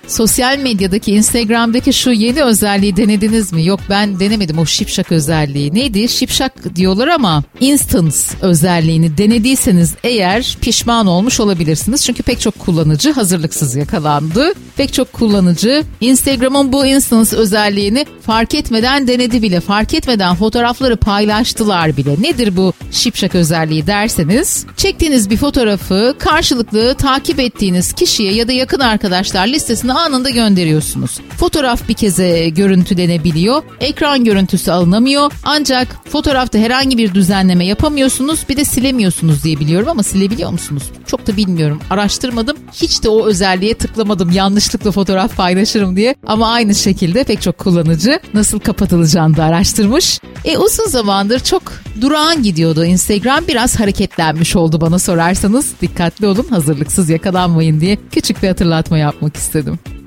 Sosyal medyadaki, Instagram'daki şu yeni özelliği denediniz mi? Yok, ben denemedim o şipşak özelliği. Neydi? Şipşak diyorlar ama Instance özelliğini denediyseniz eğer pişman olmuş olabilirsiniz. Çünkü pek çok kullanıcı hazırlıksız yakalandı. Pek çok kullanıcı Instagram'ın bu Instance özelliğini fark etmeden denedi bile. Fark etmeden fotoğrafları paylaştılar bile. Nedir bu şipşak özelliği derseniz, çektiğiniz bir fotoğrafı karşılıklı takip ettiğiniz kişiye ya da yakın arkadaşlar listesine anında gönderiyorsunuz. Fotoğraf bir keze görüntülenebiliyor. Ekran görüntüsü alınamıyor. Ancak fotoğrafta herhangi bir düzenleme yapamıyorsunuz. Bir de silemiyorsunuz diye biliyorum ama silebiliyor musunuz? Çok da bilmiyorum. Araştırmadım. Hiç de o özelliğe tıklamadım. Yanlışlıkla fotoğraf paylaşırım diye. Ama aynı şekilde pek çok kullanıcı nasıl kapatılacağını da araştırmış. Uzun zamandır çok durağan gidiyordu Instagram. Biraz hareketlenmiş oldu bana sorarsanız. Dikkatli olun, hazırlıksız yakalanmayın diye küçük bir hatırlatma yapmak istedim.